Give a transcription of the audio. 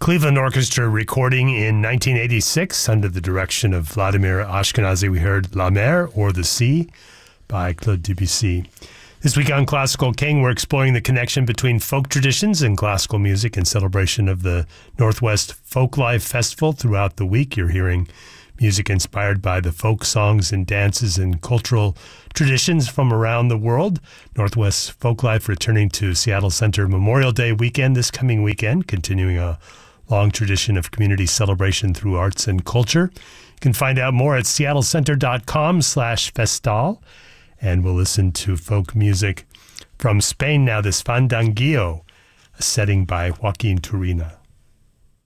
Cleveland Orchestra recording in 1986 under the direction of Vladimir Ashkenazy. We heard La Mer, or The Sea, by Claude Debussy. This week on Classical King, we're exploring the connection between folk traditions and classical music in celebration of the Northwest Folklife Festival. Throughout the week, you're hearing music inspired by the folk songs and dances and cultural traditions from around the world. Northwest Folklife returning to Seattle Center Memorial Day weekend this coming weekend, continuing a long tradition of community celebration through arts and culture. You can find out more at seattlecenter.com/festal. And we'll listen to folk music from Spain now, this Fandanguillo, a setting by Joaquin Turina.